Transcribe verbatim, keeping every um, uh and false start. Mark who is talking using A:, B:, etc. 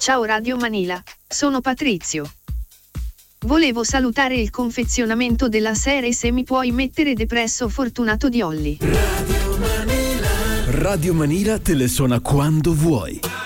A: Ciao Radio Manila, sono Patrizio. Volevo salutare il confezionamento della serie Se mi puoi mettere depresso Fortunato di Olli.
B: Radio Manila. Radio Manila te le suona quando vuoi.